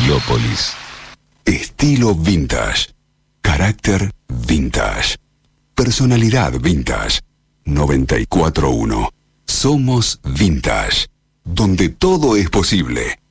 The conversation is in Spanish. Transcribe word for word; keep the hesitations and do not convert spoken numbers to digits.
Estilópolis. Estilo vintage. Carácter vintage. Personalidad vintage. noventa y cuatro punto uno. Somos Vintage. Donde todo es posible.